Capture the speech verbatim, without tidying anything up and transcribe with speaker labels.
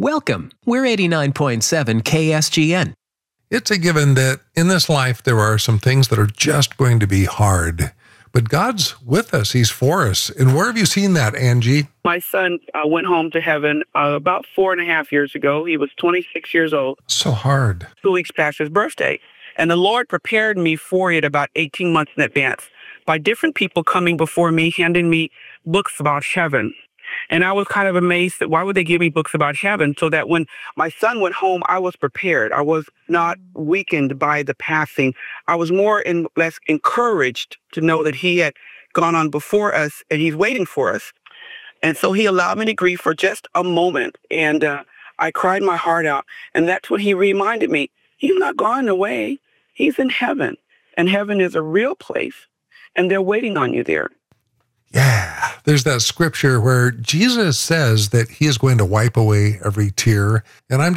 Speaker 1: Welcome. We're eighty-nine point seven K S G N.
Speaker 2: It's a given that in this life, there are some things that are just going to be hard. But God's with us. He's for us. And where have you seen that, Angie?
Speaker 3: My son uh, went home to heaven uh, about four and a half years ago. He was twenty-six years old.
Speaker 2: So hard.
Speaker 3: Two weeks past his birthday. And the Lord prepared me for it about eighteen months in advance by different people coming before me, handing me books about heaven. And I was kind of amazed that why would they give me books about heaven? So that when my son went home, I was prepared. I was not weakened by the passing. I was more and less encouraged to know that he had gone on before us and he's waiting for us. And so he allowed me to grieve for just a moment. And uh, I cried my heart out. And that's when he reminded me, he's not gone away. He's in heaven. And heaven is a real place. And they're waiting on you there.
Speaker 2: Yeah, there's that scripture where Jesus says that he is going to wipe away every tear. And I'm